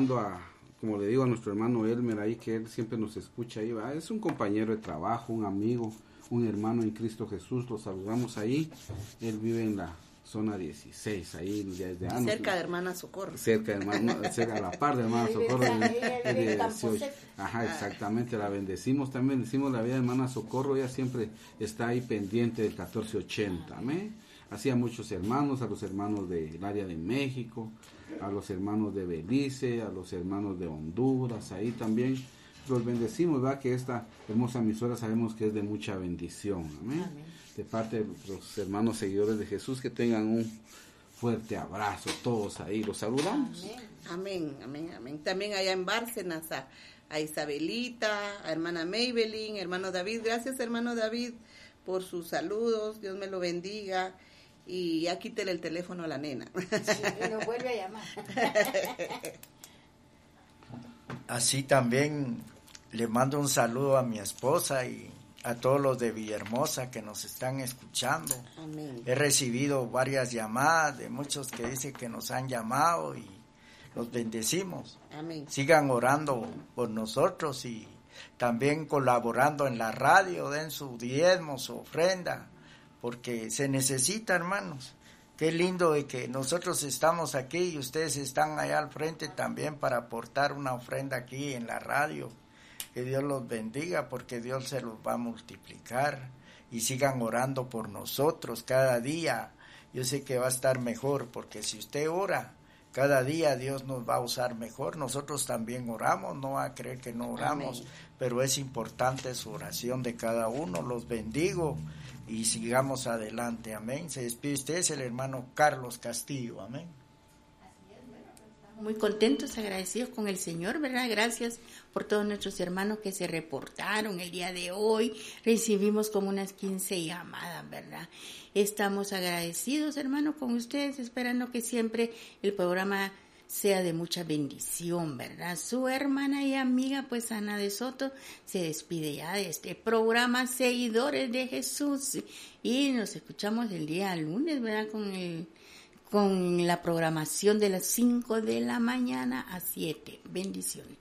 saludando como le digo, a nuestro hermano Elmer ahí, que él siempre nos escucha ahí, ¿va? Es un compañero de trabajo, un amigo, un hermano en Cristo Jesús, lo saludamos ahí. Él vive en la zona 16, ahí desde años. Cerca de Hermana Socorro. Cerca a la par de Hermana Socorro. Ajá, exactamente, la bendecimos, también bendecimos la vida de Hermana Socorro, ella siempre está ahí pendiente del 1480, amén. Así a muchos hermanos, a los hermanos del área de México, a los hermanos de Belice, a los hermanos de Honduras, ahí también los bendecimos, ¿verdad? Que esta hermosa emisora sabemos que es de mucha bendición, amén. Amén. De parte de los hermanos seguidores de Jesús, que tengan un fuerte abrazo, todos ahí, los saludamos. Amén, amén, amén. También allá en Bárcenas a Isabelita, a hermana Maybelline, hermano David, gracias hermano David por sus saludos, Dios me lo bendiga. Y ya quítele el teléfono a la nena. Sí, y nos vuelve a llamar. Así también le mando un saludo a mi esposa y a todos los de Villahermosa que nos están escuchando. Amén. He recibido varias llamadas de muchos que dicen que nos han llamado y los bendecimos. Amén. Sigan orando por nosotros y también colaborando en la radio, den su diezmo, su ofrenda, porque se necesita, hermanos. Qué lindo de que nosotros estamos aquí y ustedes están allá al frente también para aportar una ofrenda aquí en la radio. Que Dios los bendiga, porque Dios se los va a multiplicar, y sigan orando por nosotros cada día. Yo sé que va a estar mejor, porque si usted ora cada día, Dios nos va a usar mejor. Nosotros también oramos, no va a creer que no oramos. Amén. Pero es importante su oración de cada uno. Los bendigo y sigamos adelante, amén. Se despide usted, es el hermano Carlos Castillo, amén. Muy contentos, agradecidos con el Señor, ¿verdad? Gracias por todos nuestros hermanos que se reportaron el día de hoy. Recibimos como unas 15 llamadas, ¿verdad? Estamos agradecidos, hermano, con ustedes, esperando que siempre el programa sea de mucha bendición, ¿verdad? Su hermana y amiga, pues Ana de Soto, se despide ya de este programa Seguidores de Jesús. Y nos escuchamos el día lunes, ¿verdad? Con la programación de las 5 de la mañana a 7. Bendiciones.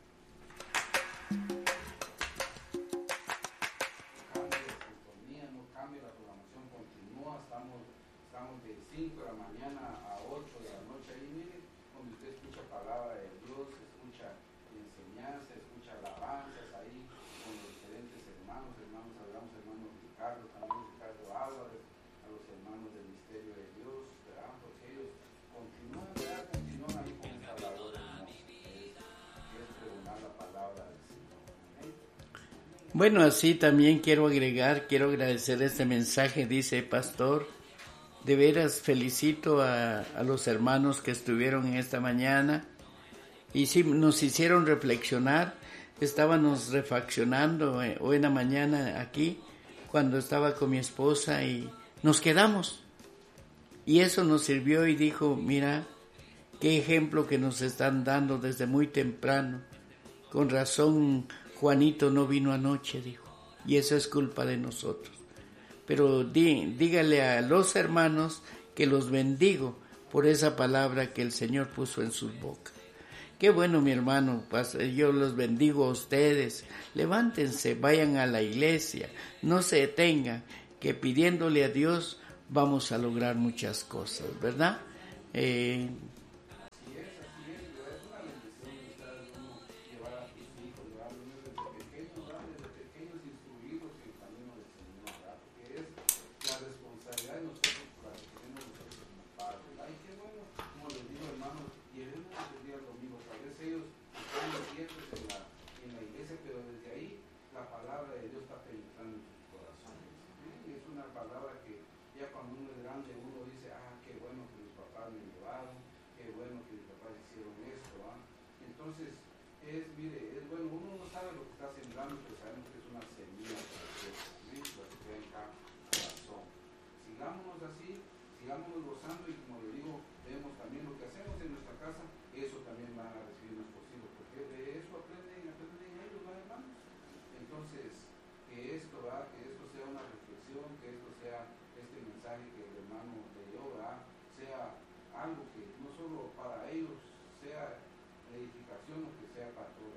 Estamos de 5 de la mañana a 8 de la noche ahí, mire, donde usted escucha palabra de Dios, escucha enseñanza, escucha alabanzas ahí con los diferentes hermanos, hablamos hermano Ricardo, también Ricardo Álvarez, a los hermanos del misterio de Dios, ¿verdad? Porque ellos continúan ahí con esta labor hermosa, que es pregonar la palabra del Señor. ¿Okay? Bueno, así también quiero agradecer este mensaje, dice pastor. De veras felicito a los hermanos que estuvieron en esta mañana y sí nos hicieron reflexionar. Estábamos refaccionando hoy en la mañana aquí cuando estaba con mi esposa y nos quedamos. Y eso nos sirvió y dijo, mira, qué ejemplo que nos están dando desde muy temprano. Con razón Juanito no vino anoche, dijo, y eso es culpa de nosotros. Pero dígale a los hermanos que los bendigo por esa palabra que el Señor puso en sus bocas. Qué bueno, mi hermano, yo los bendigo a ustedes. Levántense, vayan a la iglesia, no se detengan, que pidiéndole a Dios vamos a lograr muchas cosas, ¿verdad? edificación o que sea para todos